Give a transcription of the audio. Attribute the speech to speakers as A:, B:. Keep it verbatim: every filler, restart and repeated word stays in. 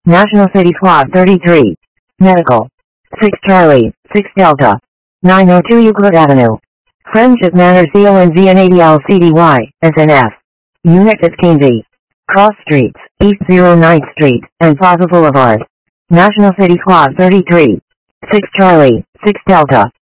A: National City Squad thirty-three. Medical. six Charlie, six Delta. nine oh two Euclid Avenue. Friendship Manor C O N Z N A D L C D Y, S N F. Unit fifteen V. Cross Streets, East oh ninth Street, and Plaza Boulevard. National City Squad thirty-three. six Charlie, six Delta.